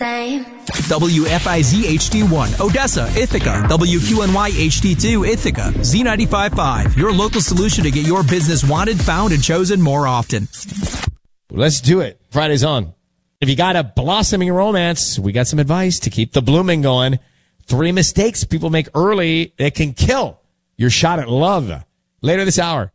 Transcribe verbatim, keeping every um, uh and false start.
same. W F I Z H D one, Odessa, Ithaca. W Q N Y H D two, Ithaca. Z ninety-five point five, your local solution to get your business wanted, found, and chosen more often. Let's do it. Friday's on. If you got a blossoming romance, we got some advice to keep the blooming going. Three mistakes people make early that can kill your shot at love. Later this hour.